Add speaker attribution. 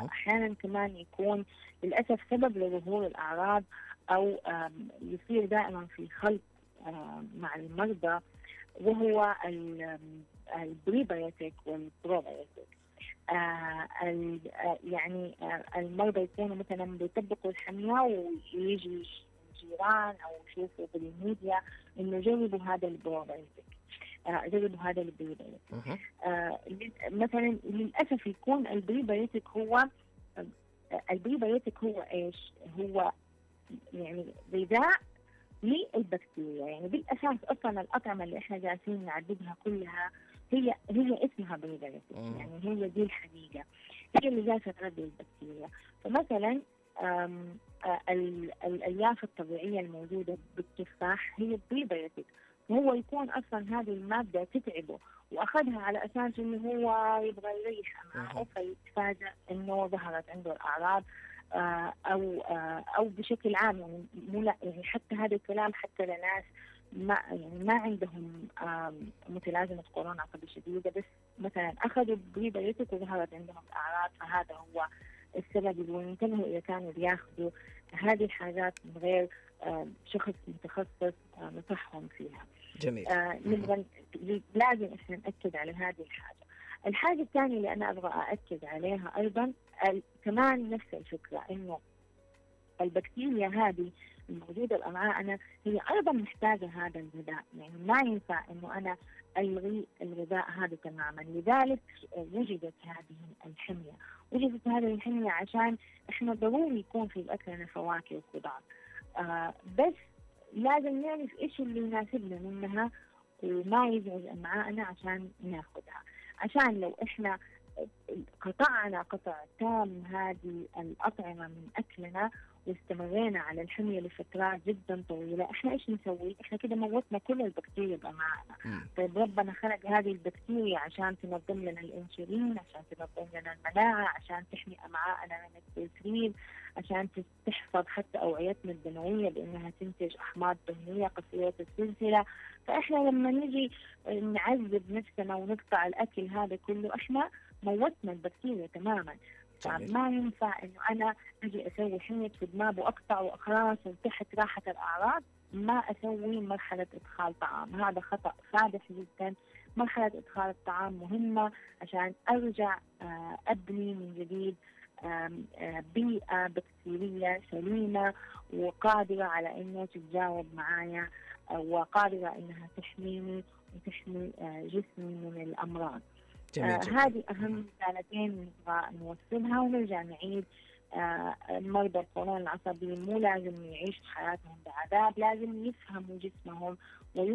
Speaker 1: أحيانا كمان يكون للأسف سبب لظهور الأعراض أو يصير دائما في خلط مع المرضى، وهو البريبيوتيك والبروبيوتيك. يعني المرضى يكونوا مثلا بيطبقوا الحمية ويجي جيران أو يشوفوا بالميديا إنه جربوا هذا البروبيوتيك، جربوا هذا البريبيوتيك. مثلا للأسف يكون البريبيوتيك هو إيش؟ هو يعني غذاء للبكتيريا. يعني بالأساس أصلا الأطعمة اللي إحنا جالسين نعددها كلها هي اسمها بريبيوتيك، يعني هي دي الحقيقة، هي اللي جالسة تغذي البكتيريا. فمثلا الألياف الطبيعية الموجودة بالتفاح هي بريبيوتيك، وهو يكون أصلا هذه المادة تتعبه وأخذها على أساس إنه هو يبغى يريح أمعائه، فيتفاجأ إنه ظهرت عنده الأعراض أو بشكل عام. يعني يعني حتى هذا الكلام حتى لناس ما عندهم متلازمة كورونا قبل شديدة، بس مثلا أخذوا بريبيوتيك وظهرت عندهم الأعراض، فهذا هو السبب اللي ينتبهوا إذا كانوا بياخذوا هذه الحاجات من غير شخص متخصص نصحهم فيها.
Speaker 2: جميل.
Speaker 1: لازم إحنا نأكد على هذه الحاجة. الحاجة الثانية اللي أنا أبغى أأكد عليها أيضا كمان نفس الفكرة، إنه البكتيريا هذه الموجودة بأمعائنا هي أيضا محتاجة هذا الغذاء. يعني ما ينفع إنه أنا ألغي الغذاء هذا تماما. لذلك وجدت هذه الحمية عشان إحنا ضروري يكون في أكلنا فواكه وخضار، بس لازم نعرف إيش اللي يناسبنا منها وما يزعج أمعائنا عشان ناخدها. عشان لو إحنا قطعنا قطع تام هذه الأطعمة من أكلنا واستمرينا على الحمية لفترات جدا طويلة، احنا ايش نسوي؟ احنا كده موتنا كل البكتيريا بأمعائنا. طيب ربنا خلق هذه البكتيريا عشان تنظم لنا الانسولين، عشان تنظم لنا المناعة، عشان تحمي أمعائنا من التلتهاب، عشان تحفظ حتى أوعيتنا الدموية بأنها تنتج أحماض دهنية قصيرة السلسلة. فإحنا لما نجي نعذب نفسنا ونقطع الأكل هذا كله، إحنا موتنا البكتيريا تماما. ما ينفع إنه أنا أجي أسوي حمية فدماب وأقطع وأخراس وتحت راحة الأعراض ما أسوي مرحلة إدخال طعام. هذا خطأ فادح جدا. مرحلة إدخال الطعام مهمة عشان أرجع أبني من جديد بيئة بكتيرية سليمة وقادرة على إنه تتجاوب معايا وقادرة إنها تحميني وتحمي جسمي من الأمراض. هذه أهم رسالتين نبغى نوصلها ونرجع نعيد. مرضى القولون العصبي مو لازم يعيشوا حياتهم بعذاب، لازم يفهموا جسمهم